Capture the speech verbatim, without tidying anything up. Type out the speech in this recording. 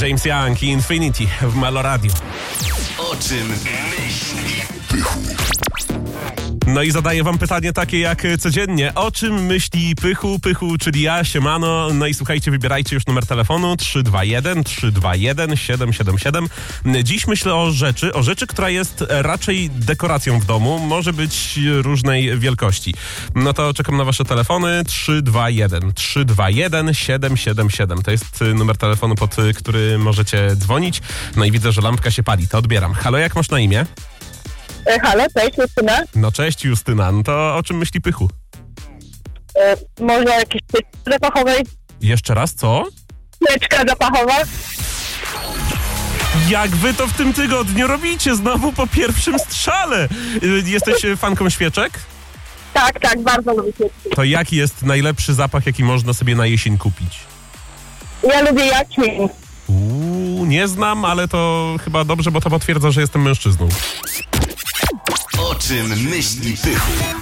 James Young i Infinity w Melo Radio. O czym myśli Pychu? No i zadaję wam pytanie takie jak codziennie. O czym myśli Pychu? Pychu, czyli ja, siemano. No i słuchajcie, wybierajcie już numer telefonu trzy dwa jeden trzy dwa jeden siedem siedem siedem. Dziś myślę o rzeczy, o rzeczy, która jest raczej dekoracją w domu. Może być różnej wielkości. No to czekam na wasze telefony trzy dwa jeden trzy dwa jeden siedem siedem siedem. To jest numer telefonu, pod który możecie dzwonić. No i widzę, że lampka się pali. To odbieram. Halo, jak masz na imię? E, halo, cześć, Justyna. No cześć, Justyna. No to o czym myśli Pychu? E, może jakieś świeczki zapachowej? Jeszcze raz, co? Świeczka zapachowa? Jak wy to w tym tygodniu robicie? Znowu po pierwszym strzale. Y, Jesteś fanką świeczek? Tak, tak, bardzo lubię świeczki. To jaki jest najlepszy zapach, jaki można sobie na jesień kupić? Ja lubię jaśmin. Uuu, nie znam, ale to chyba dobrze, bo to potwierdza, że jestem mężczyzną. O czym myśli Pychu?